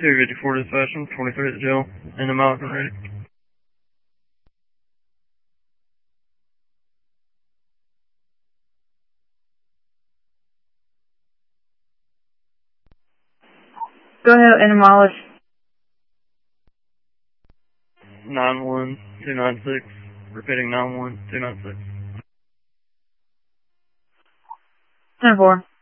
254 dispatching, 23 at the jail, and the Malcolm ready. Go ahead and demolish. 91296, repeating 91296. 10-4.